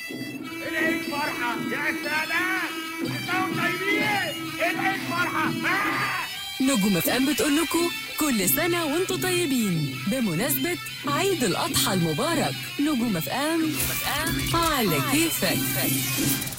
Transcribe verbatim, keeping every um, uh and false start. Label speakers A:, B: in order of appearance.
A: العيد فرحة يا سلام. كلكم طيبين. العيد فرحة. آه!
B: نجوم اف ام بتقول لكم كل سنة وانتم طيبين بمناسبة عيد الأضحى المبارك. نجوم اف ام على كيفك.